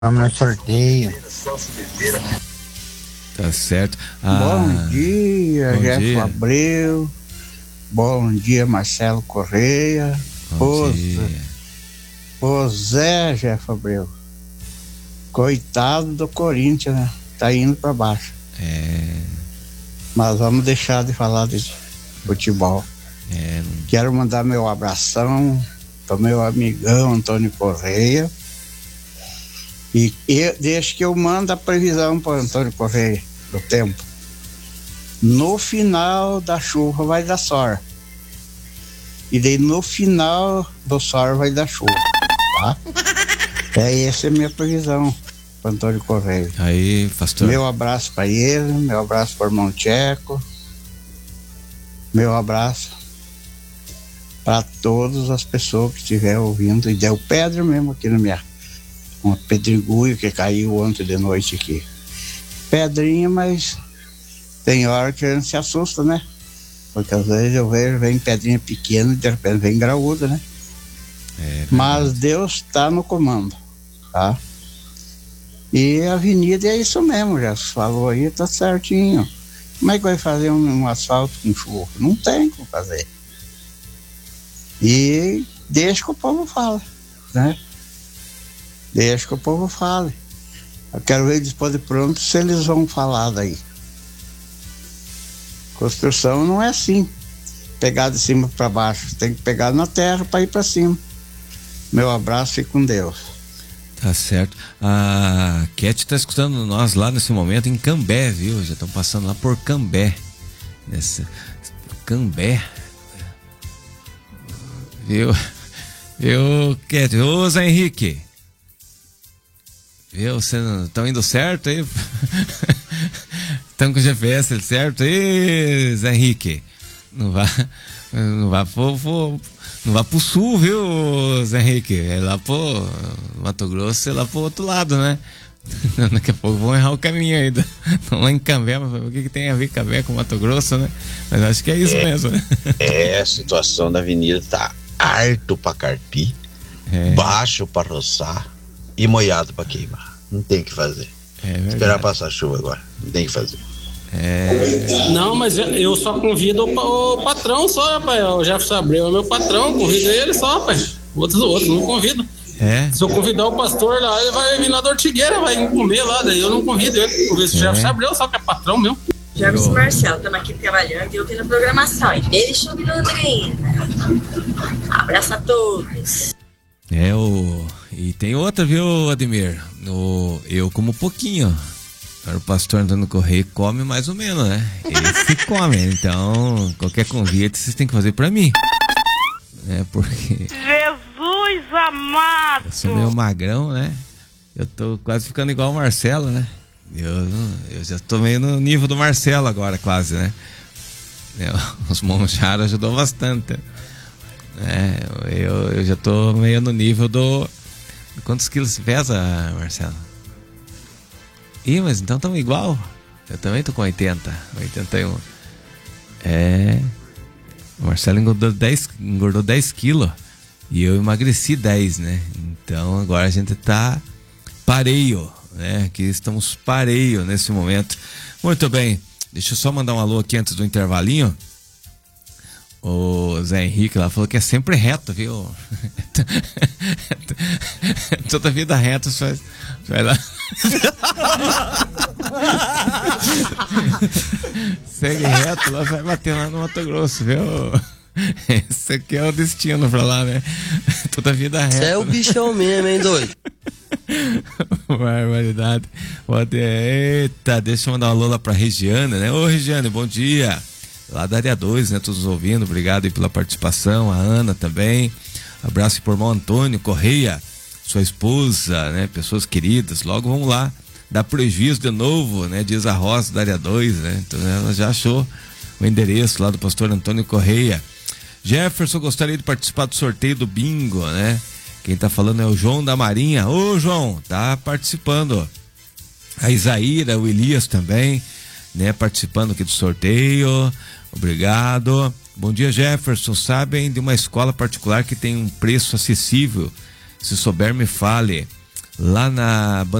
Vamos no sorteio. Tá certo. Bom dia, bom Jeff dia. Abreu. Bom dia, Marcelo Correia. Bom dia. Ô Zé Jeff Abreu. Coitado do Corinthians, né? Tá indo pra baixo. Mas vamos deixar de falar de futebol. Quero mandar meu abração pro meu amigão Antônio Correia. E deixa que eu mando a previsão para Antônio Correia do tempo. No final da chuva vai dar sol. E daí no final do sol vai dar chuva, tá? Essa é a minha previsão para Antônio Correia. Aí, pastor. Meu abraço para ele, meu abraço para o irmão Tcheco, meu abraço para todas as pessoas que estiverem ouvindo. E deu pedra mesmo aqui na minha. Um pedregulho que caiu ontem de noite aqui. Pedrinha, mas tem hora que a gente se assusta, né? Porque às vezes eu vejo, vem pedrinha pequena e de repente vem graúda, né? Mas Deus está no comando, tá? E a avenida é isso mesmo, já se falou aí, tá certinho. Como é que vai fazer um asfalto com chuva? Não tem como fazer. E deixa que o povo fala, né? Deixa que o povo fale. Eu quero ver depois de pronto se eles vão falar daí. Construção não é assim, pegar de cima para baixo, tem que pegar na terra para ir para cima. Meu abraço e com Deus. Tá certo. A Cat tá escutando nós lá nesse momento em Cambé, viu? Já estão passando lá por Cambé. Cambé. Viu, Cat? Ô, Zé Henrique. Viu? Vocês não estão indo certo aí? Estão com o GPS certo aí, Zé Henrique? Não vá pro sul, viu, Zé Henrique? É lá pro Mato Grosso, é lá pro outro lado, né? Daqui a pouco vão errar o caminho ainda. Estão lá em Cambé, mas o que tem a ver Cambé com Mato Grosso, né? Mas acho que é isso mesmo, né? A situação da avenida tá alto pra carpir, baixo pra roçar e molhado pra queimar. Não tem o que fazer. Esperar passar a chuva agora. Não tem o que fazer. Não, mas eu só convido o patrão só, rapaz. O Jefferson Abreu é meu patrão, convido ele só, rapaz. Outros não convido. Se eu convidar o pastor lá, ele vai vir lá da Ortigueira, vai comer lá, daí eu não convido ele. Convido o Jefferson Abreu, só que é patrão meu. Jefferson Marcelo, estamos aqui trabalhando e eu aqui na programação. E deixa o Londrina. Abraço a todos. E tem outra, viu, Ademir? Eu como pouquinho. O pastor Antônio Correia come mais ou menos, né? Esse come, então qualquer convite vocês têm que fazer pra mim. Porque Jesus amado! eu sou meio magrão, né? Eu tô quase ficando igual o Marcelo, né? Eu já tô meio no nível do Marcelo agora, quase, né? Os moncharos ajudou bastante. Eu já tô meio no nível do... Quantos quilos você pesa, Marcelo? Mas então estamos igual. Eu também tô com 81. O Marcelo engordou 10 quilos e eu emagreci 10, né? Então agora a gente tá pareio, né? Aqui estamos pareio nesse momento. Muito bem, deixa eu só mandar um alô aqui antes do intervalinho. O Zé Henrique lá falou que é sempre reto, viu? Toda vida reta, você vai lá. Segue reto lá, vai bater lá no Mato Grosso, viu? Esse aqui é o destino pra lá, né? Toda vida reta. Você é o bichão mesmo, hein, doido? Barbaridade. Eita, deixa eu mandar um alô lá pra Regiane, né? Ô, Regiane, bom dia. Lá da área 2, né? Todos nos ouvindo, obrigado aí pela participação, a Ana também. Abraço pro irmão Antônio Correia, sua esposa, né? Pessoas queridas, logo vamos lá dar prejuízo de novo, né? Diz a Rosa da área 2, né? Então ela já achou o endereço lá do pastor Antônio Correia. Jefferson, gostaria de participar do sorteio do bingo, né? Quem tá falando é o João da Marinha. Ô, João, tá participando. A Isaíra, o Elias também, né? Participando aqui do sorteio. Obrigado. Bom dia, Jefferson. Sabem de uma escola particular que tem um preço acessível? Se souber, me fale. lá na